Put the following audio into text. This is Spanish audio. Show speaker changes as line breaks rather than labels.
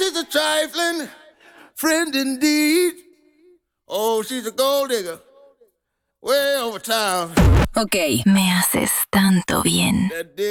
she's a trifling friend indeed. Oh, she's a gold digger, way over town.
Ok, me haces tanto bien.
That dig